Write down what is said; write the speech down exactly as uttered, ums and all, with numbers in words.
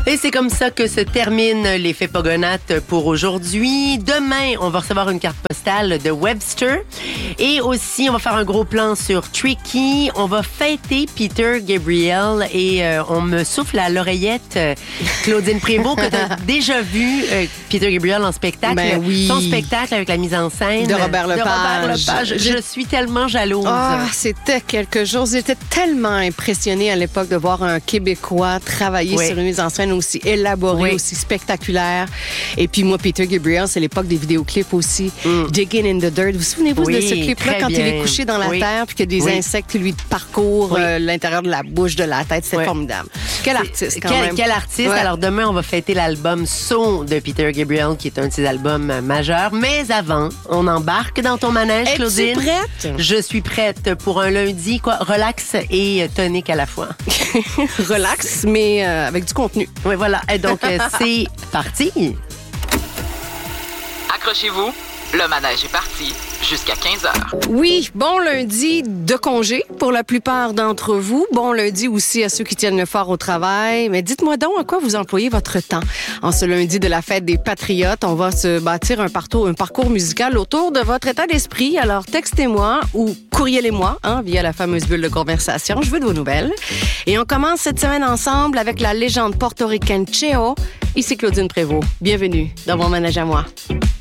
Et c'est comme ça que se termine l'effet Pogonates pour aujourd'hui. Demain, on va recevoir une carte postale de Webster. Et aussi, on va faire un gros plan sur Tricky. On va fêter Peter Gabriel et euh, on me souffle à l'oreillette euh, Claudine Prévost que tu as déjà vu euh, Peter Gabriel en spectacle. Ben oui. Son spectacle avec la mise en scène de Robert Lepage. De Robert Lepage. Je, je suis tellement jalouse. Ah, c'était quelque chose. J'étais tellement impressionnée à l'époque de voir un Québécois travailler oui. sur une mise en scène aussi élaborée, oui. aussi spectaculaire. Et puis moi, Peter Gabriel, c'est l'époque des vidéoclips aussi. Mm. Digging in the Dirt. Vous souvenez-vous oui, de ce clip-là quand bien. il est couché dans la oui. terre puis qu'il y a des oui. insectes qui lui parcourent oui. euh, l'intérieur de la bouche, de la tête. C'était oui. formidable. Quel artiste, quand quel, même. Quel artiste. Ouais. Alors demain, on va fêter l'album So de Peter Gabriel, qui est un de ses albums majeurs. Mais avant, on embarque dans ton manège, Claudine. Es-tu prête? Je suis prête pour un lundi, quoi, relax et tonique à la fois. Relax, mais euh, avec du contenu. Oui, voilà. Et donc, euh, c'est parti. Accrochez-vous, le manège est parti jusqu'à quinze heures. Oui, bon lundi de congé pour la plupart d'entre vous. Bon lundi aussi à ceux qui tiennent le fort au travail. Mais dites-moi donc à quoi vous employez votre temps. En ce lundi de la fête des Patriotes, on va se bâtir un parcours, un parcours musical autour de votre état d'esprit. Alors textez-moi ou courrielez-moi hein, via la fameuse bulle de conversation. Je veux de vos nouvelles. Et on commence cette semaine ensemble avec la légende portoricaine Cheo. Ici Claudine Prévost. Bienvenue dans mon manège à moi.